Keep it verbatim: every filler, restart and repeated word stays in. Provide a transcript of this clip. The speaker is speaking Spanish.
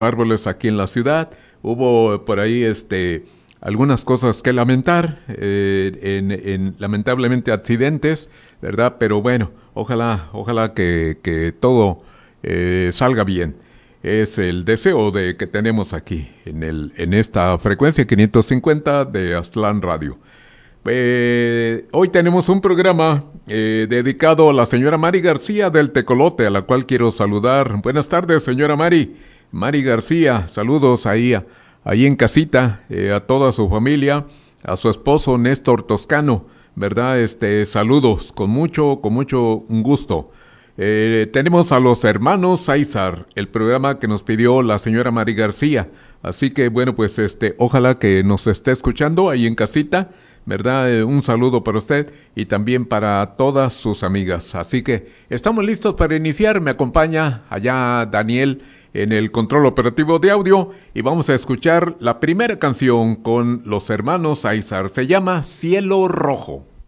árboles aquí en la ciudad. Hubo por ahí este algunas cosas que lamentar, eh, en, en lamentablemente accidentes, ¿verdad? Pero bueno, ojalá, ojalá que, que todo eh, salga bien. Es el deseo de que tenemos aquí en el en esta frecuencia quinientos cincuenta de Aztlán Radio. Eh, hoy tenemos un programa eh, dedicado a la señora Mari García del Tecolote, a la cual quiero saludar. Buenas tardes, señora Mari. Mari García, saludos ahí, ahí en casita, eh, a toda su familia, a su esposo Néstor Toscano, ¿verdad? Este, saludos, con mucho, con mucho gusto. Eh, tenemos a los hermanos Aizar, el programa que nos pidió la señora Mari García. Así que, bueno, pues este, ojalá que nos esté escuchando ahí en casita, ¿verdad? Eh, un saludo para usted y también para todas sus amigas. Así que estamos listos para iniciar. Me acompaña allá Daniel en el control operativo de audio y vamos a escuchar la primera canción con los hermanos Aizar. Se llama Cielo Rojo.